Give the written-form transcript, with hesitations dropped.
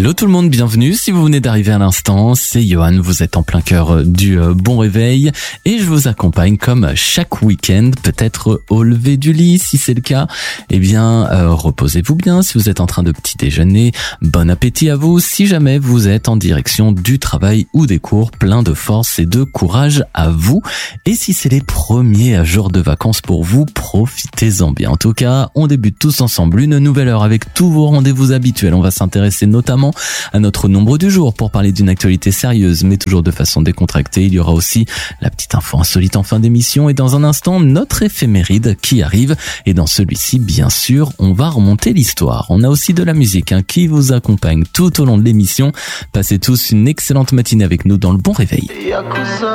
Hello tout le monde, bienvenue. Si vous venez d'arriver à l'instant, c'est Johan, vous êtes en plein cœur du bon réveil et je vous accompagne comme chaque week-end, peut-être au lever du lit si c'est le cas. Eh bien, reposez-vous bien si vous êtes en train de petit déjeuner. Bon appétit à vous si jamais vous êtes en direction du travail ou des cours. Plein de force et de courage à vous. Et si c'est les premiers jours de vacances pour vous, profitez-en bien. En tout cas, on débute tous ensemble une nouvelle heure avec tous vos rendez-vous habituels. On va s'intéresser notamment à notre nombre du jour pour parler d'une actualité sérieuse, mais toujours de façon décontractée. Il y aura aussi la petite info insolite en fin d'émission et dans un instant, notre éphéméride qui arrive. Et dans celui-ci, bien sûr, on va remonter l'histoire. On a aussi de la musique qui vous accompagne tout au long de l'émission. Passez tous une excellente matinée avec nous dans le bon réveil. Yakuza.